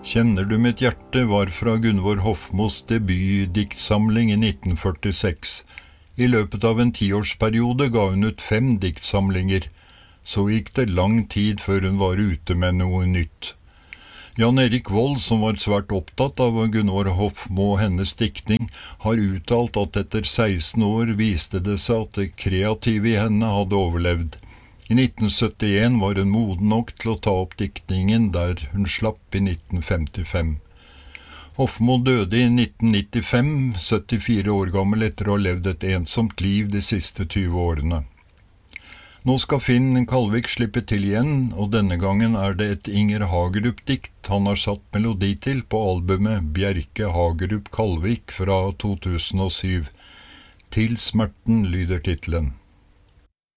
Kjenner du mitt hjerte var fra Gunvor Hofmos debutdiktsamling i 1946. I løpet av en 10-årsperiode ga hun ut 5 diktsamlinger. Så gikk det lang tid før hun var ute med noe nytt. Jan Erik Vold, som var svært opptatt av Gunvor Hofmo og hennes diktning, har uttalt at etter 16 år viste det seg at det kreative i henne hadde overlevd. I 1971 var hun moden nok til å ta opp diktningen der hun slapp i 1955. Hofmo døde i 1995, 74 år gammel etter å ha levd et ensomt liv de siste 20 årene. Nå skal Finn Kalvik slippe til igjen, og denne gangen er det et Inger Hagerup-dikt han har satt melodi til på albumet Bjerke Hagerup Kalvik fra 2007. Til smerten lyder titlen.